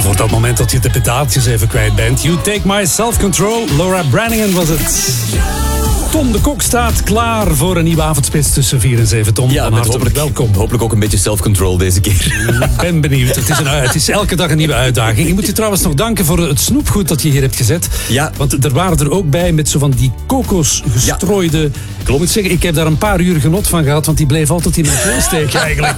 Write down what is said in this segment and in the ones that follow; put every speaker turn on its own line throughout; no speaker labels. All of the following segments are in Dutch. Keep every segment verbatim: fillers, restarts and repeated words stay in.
Voor dat moment dat je de pedaaltjes even kwijt bent. You Take My Self-Control. Laura Branigan was het. Tom de Kok staat klaar voor een nieuwe avondspits tussen vier en zeven. Tom,
ja,
van hartelijk
hopelijk,
welkom.
Hopelijk ook een beetje self-control deze keer.
Ik ben benieuwd. Het is, een, het is elke dag een nieuwe uitdaging. Ik moet je trouwens nog danken voor het snoepgoed dat je hier hebt gezet.
Ja.
Want er waren er ook bij met zo van die kokosgestrooide... Ja. Ik moet zeggen, ik heb daar een paar uur genot van gehad, want die bleef altijd in mijn keel steken eigenlijk.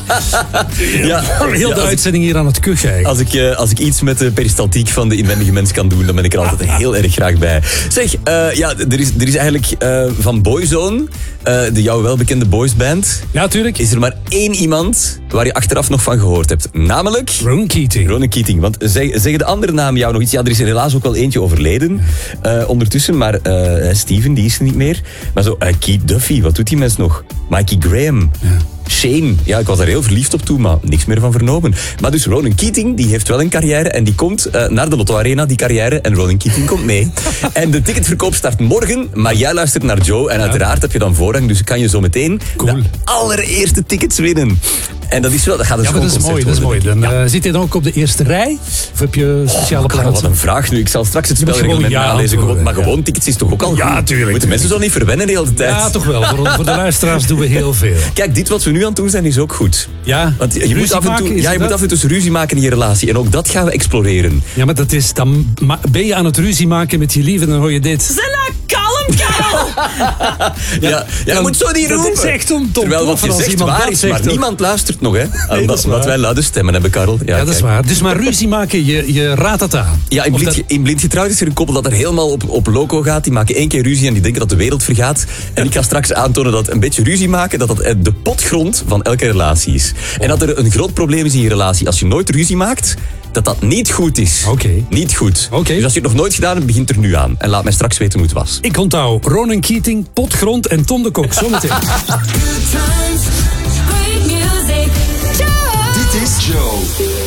Ja, heel de ja, uitzending hier aan het kuchen eigenlijk.
Als ik, uh, als ik iets met de peristaltiek van de inwendige mens kan doen, dan ben ik er altijd heel erg graag bij. Zeg, uh, ja, er is, er is eigenlijk uh, van Boyzone, uh, de jou welbekende boysband...
Ja, tuurlijk.
Is er maar één iemand waar je achteraf nog van gehoord hebt. Namelijk...
Ronan Keating.
Ronan Keating. Want zeg, zeggen de andere namen jou nog iets? Ja, er is er helaas ook wel eentje overleden uh, ondertussen. Maar uh, Steven, die is er niet meer. Maar zo, uh, Keith Duffy, wat doet die mens nog? Mikey Graham. Ja. Shane. Ja, ik was daar heel verliefd op toen, maar niks meer van vernomen. Maar dus Ronan Keating, die heeft wel een carrière en die komt uh, naar de Lotto Arena, die carrière. En Ronan Keating komt mee. En de ticketverkoop start morgen, maar jij luistert naar Joe. En uiteraard heb je dan voorrang, dus kan je zo meteen cool. de allereerste tickets winnen. En dat is wel, dat gaat een
ja, maar dat is mooi, dat is mooi. Dan, ja. uh, zit je dan ook op de eerste rij? Of heb je speciale
oh,
plaatsen?
Wat een vraag nu. Ik zal straks het spelreglement ja, nalezen. Gewoon, maar ja. gewoon tickets is toch ook al
ja,
goed?
tuurlijk.
Moeten mensen zo niet verwennen de hele tijd?
Ja, toch wel. Voor, voor de luisteraars doen we heel veel.
Kijk, dit wat we nu aan het doen zijn is ook goed.
Ja,
want je, moet af, en toe, ja, je moet af en toe ruzie maken in je relatie. En ook dat gaan we exploreren.
Ja, maar dat is, dan ben je aan het ruzie maken met je lief en dan hoor je dit.
Zella, kalm, kalm!
ja, ja, ja, je moet zo niet roepen.
Dat is echt om Tom.
Terwijl wat je zegt waar is, maar niemand luistert nog, hè.
Nee, dat
Omdat wij luide stemmen hebben, Karel.
Ja, ja dat is waar. Dus maar ruzie maken, je, je raadt dat aan.
Ja, in blind, dat... in blind getrouwd is er een koppel dat er helemaal op, op loco gaat. Die maken één keer ruzie en die denken dat de wereld vergaat. En ik ga straks aantonen dat een beetje ruzie maken, dat dat de potgrond van elke relatie is. Oh. En dat er een groot probleem is in je relatie. Als je nooit ruzie maakt, dat dat niet goed is.
Oké. Okay.
Niet goed.
Okay.
Dus als je het nog nooit gedaan hebt, begint er nu aan. En laat mij straks weten hoe het was.
Ik onthoud Ronan Keating, potgrond en Tom de Kok. Zometeen.